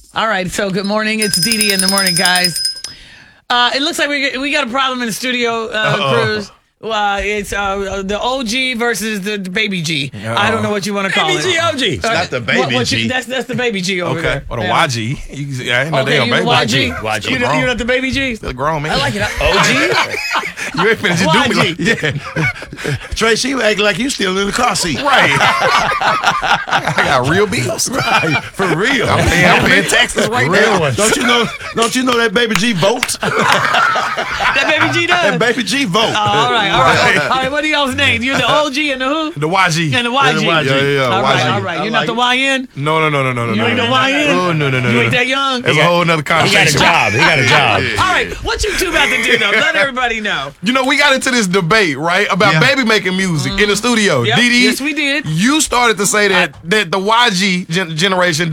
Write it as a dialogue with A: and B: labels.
A: All right, so good morning. It's Dee Dee in the morning, guys. It looks like we got a problem in the studio, Cruz. It's the OG versus the baby G. I don't know what you want to call
B: Baby
A: it.
B: G, OG.
C: It's not the baby G.
A: That's the baby G over there.
D: Okay, or the YG. I didn't know
A: Okay,
D: they
A: you
D: on
A: the
D: baby.
A: YG? You're not the baby G?
D: Still grown, man.
A: I like it.
C: OG?
D: You ain't finna just do me
A: YG.
D: like yeah.
C: Trey, she acting like you still in the car seat.
D: Right. I got real bills.
C: Right, for real.
D: I'm paying taxes right now.
C: Don't you know that baby G votes?
A: That baby G does?
C: That baby G vote.
A: All right. What are y'all's names? You're the OG and the who?
D: The YG.
A: And the YG.
C: Yeah,
A: All right,
D: YG.
A: all right. You're
C: I
A: not the
C: like
A: YN?
D: No.
A: You ain't the YN?
D: Oh, no.
A: You ain't that young?
D: It's a whole nother
B: He got a
D: conversation.
B: job. He got a job.
A: All right, what you two about to do, though? Let everybody know.
D: You know, we got into this debate, right, about baby making music in the studio.
A: Yep.
D: Dee Dee,
A: Yes, we did.
D: You started to say that the YG generation